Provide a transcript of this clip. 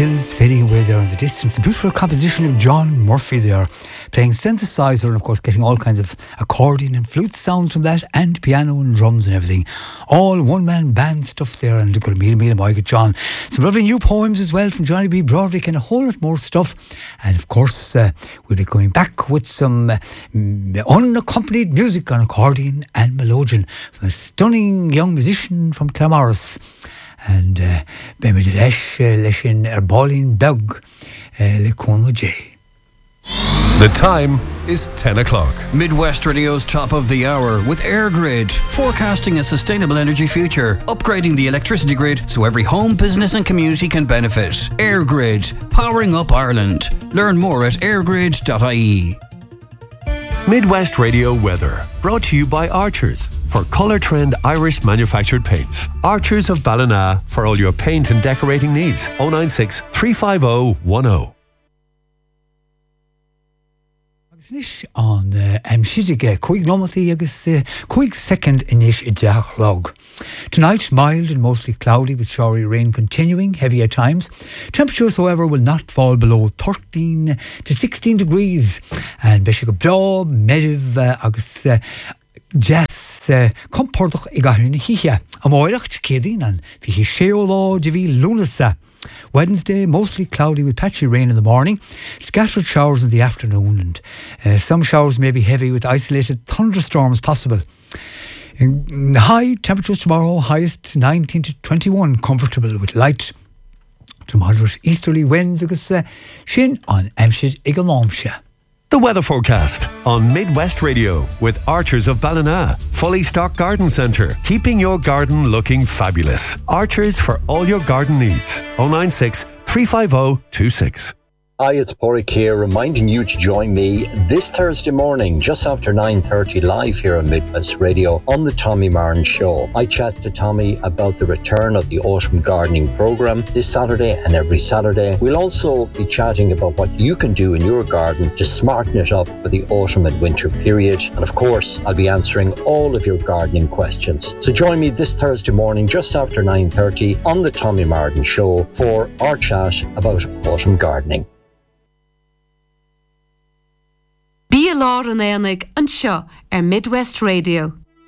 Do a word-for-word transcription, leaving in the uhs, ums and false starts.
hills fading away there in the distance. A beautiful composition of John Murphy there, playing synthesizer and of course getting all kinds of accordion and flute sounds from that, and piano and drums and everything. All one-man band stuff there, and look at Mila Mila Moiga John. Some lovely new poems as well from Johnny B. Broderick and a whole lot more stuff. And of course uh, we'll be coming back with some uh, unaccompanied music on accordion and melodeon from a stunning young musician from Claremorris. And ben met leis leis in Erbolin Beg le Congo J. The time is ten o'clock. Midwest Radio's top of the hour with AirGrid, forecasting a sustainable energy future, upgrading the electricity grid so every home, business and community can benefit. AirGrid, powering up Ireland. Learn more at airgrid dot I E. Midwest Radio weather, brought to you by Archers for Colour Trend Irish manufactured paints. Archers of Ballina for all your paint and decorating needs. oh nine six, three five oh, one oh. Finish on Amshizig, Quick Nomati, Agus, Quick second inish Idachlog. Tonight, mild and mostly cloudy with showery rain continuing, heavy at times. Temperatures, however, will not fall below thirteen to sixteen degrees. And Beshigabdo, Mediv, Agus, Jazz, Compordach, Igahun, Hihia, Amoirach, Kedin, and Vihi Sheolo, Divi, Lunasa. Wednesday, mostly cloudy with patchy rain in the morning, scattered showers in the afternoon, and uh, some showers may be heavy with isolated thunderstorms possible. In high temperatures tomorrow, highest nineteen to twenty-one, comfortable with light to moderate easterly winds, agus uh, shin on Amshid Igalomsha. The weather forecast on Midwest Radio with Archers of Ballina. Fully stocked garden centre, keeping your garden looking fabulous. Archers for all your garden needs. oh nine six, three five oh, two six. Hi, it's Porrick here, reminding you to join me this Thursday morning, just after nine thirty, live here on Midwest Radio on the Tommy Martin Show. I chat to Tommy about the return of the Autumn Gardening Programme this Saturday and every Saturday. We'll also be chatting about what you can do in your garden to smarten it up for the autumn and winter period. And of course, I'll be answering all of your gardening questions. So join me this Thursday morning, just after nine thirty, on the Tommy Martin Show for our chat about autumn gardening. Bí a lá an éanaig an seo ar Midwest Radio.